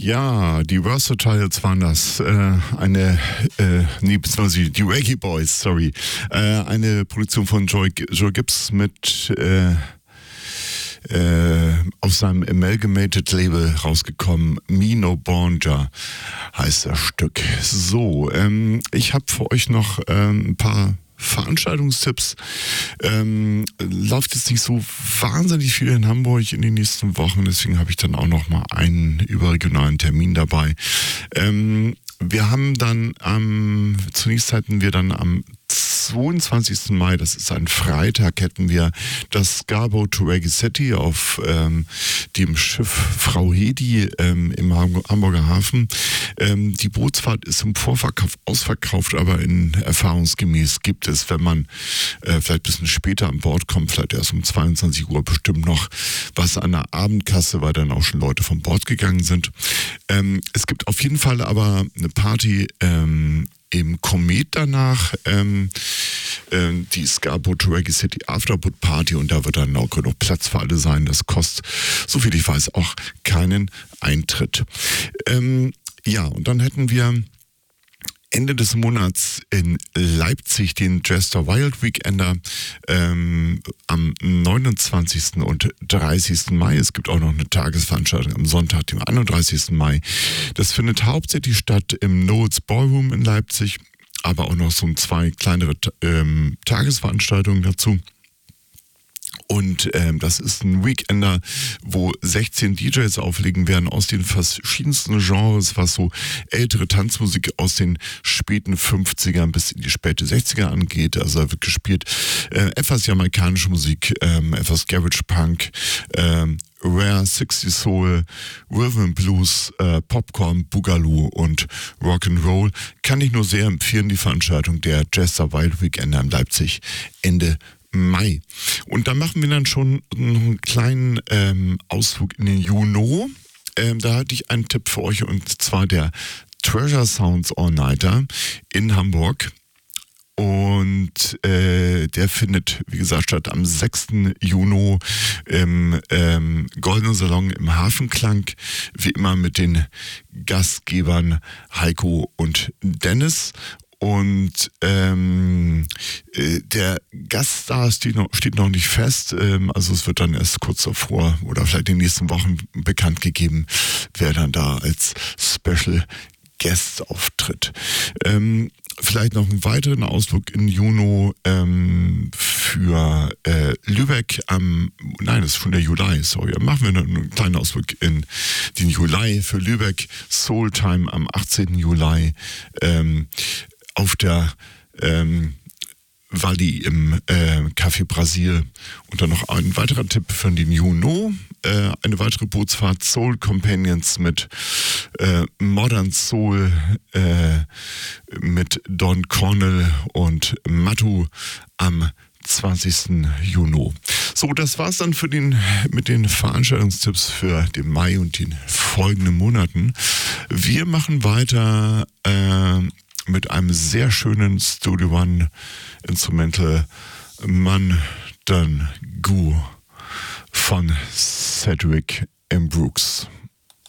Ja, die Versatiles waren das. Beziehungsweise die Reggae Boys, sorry. Eine Produktion von Joe Gibbs mit auf seinem Amalgamated Label rausgekommen. Me No Bonja heißt das Stück. So, ich habe für euch noch ein paar Veranstaltungstipps. Läuft jetzt nicht so wahnsinnig viel in Hamburg in den nächsten Wochen, deswegen habe ich dann auch noch mal einen überregionalen Termin dabei. Wir haben dann zunächst hatten wir dann am 22. Mai, das ist ein Freitag, hätten wir das Scarborough to Reggae City auf dem Schiff Frau Hedi im Hamburger Hafen. Die Bootsfahrt ist im Vorverkauf ausverkauft, aber erfahrungsgemäß gibt es, wenn man vielleicht ein bisschen später an Bord kommt, vielleicht erst um 22 Uhr bestimmt noch was an der Abendkasse, weil dann auch schon Leute von Bord gegangen sind. Es gibt auf jeden Fall aber eine Party im Komet danach, die Scarborough to Reggae City Afterboot Party, und da wird dann auch genug Platz für alle sein. Das kostet, soviel ich weiß, auch keinen Eintritt. Ja, und dann hätten wir Ende des Monats in Leipzig den Jester Wild Weekender am 29. und 30. Mai. Es gibt auch noch eine Tagesveranstaltung am Sonntag, dem 31. Mai. Das findet hauptsächlich statt im Noels Ballroom in Leipzig, aber auch noch so 2 kleinere Tagesveranstaltungen dazu. Und das ist ein Weekender, wo 16 DJs auflegen werden aus den verschiedensten Genres, was so ältere Tanzmusik aus den späten 50ern bis in die späte 60er angeht. Also da wird gespielt etwas jamaikanische Musik, etwas Garage Punk, Rare, 60 Soul, Rhythm and Blues, Popcorn, Boogaloo und Rock'n'Roll. Kann ich nur sehr empfehlen, die Veranstaltung der Jester Wild Weekender in Leipzig Ende Mai. Und da machen wir dann schon noch einen kleinen Ausflug in den Juni. Da hatte ich einen Tipp für euch, und zwar der Treasure Sounds All-Nighter in Hamburg. Und der findet, wie gesagt, statt am 6. Juni im Goldenen Salon im Hafenklang, wie immer mit den Gastgebern Heiko und Dennis. Und der Gaststar steht noch nicht fest, also es wird dann erst kurz davor oder vielleicht in den nächsten Wochen bekannt gegeben, wer dann da als Special Guest auftritt. Vielleicht noch einen weiteren Ausflug in Juni für Lübeck das ist schon der Juli, sorry. Machen wir einen kleinen Ausflug in den Juli für Lübeck. Soultime am 18. Juli auf der Walli im Café Brasil. Und dann noch ein weiterer Tipp für den Juni. Eine weitere Bootsfahrt, Soul Companions mit Modern Soul mit Don Cornell und Matu am 20. Juni. So, das war's dann mit den Veranstaltungstipps für den Mai und den folgenden Monaten. Wir machen weiter mit einem sehr schönen Studio One Instrumental Man Done Goo von Cedric M. Brooks.